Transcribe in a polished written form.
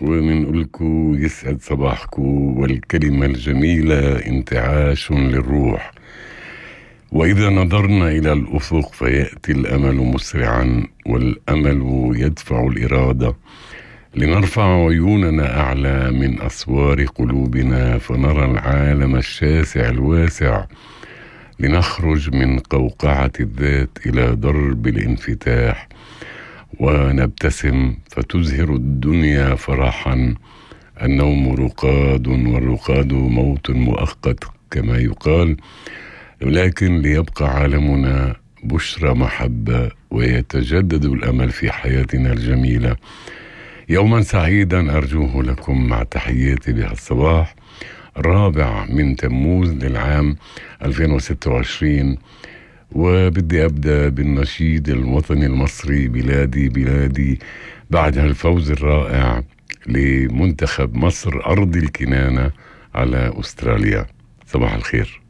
ونقول لكم يسعد صباحكم، والكلمة الجميلة انتعاش للروح. وإذا نظرنا إلى الأفق فيأتي الأمل مسرعا، والأمل يدفع الإرادة لنرفع عيوننا أعلى من أسوار قلوبنا فنرى العالم الشاسع الواسع، لنخرج من قوقعة الذات إلى درب الانفتاح ونبتسم فتزهر الدنيا فرحا. النوم رقاد، والرقاد موت مؤقت كما يقال، ولكن ليبقى عالمنا بشرى محبة ويتجدد الأمل في حياتنا الجميلة. يوما سعيدا أرجوه لكم، مع تحياتي بهالصباح 4 من تموز للعام 2026. وبدي أبدأ بالنشيد الوطني المصري بلادي بلادي بعد هالفوز الرائع لمنتخب مصر أرض الكنانة على أستراليا. صباح الخير.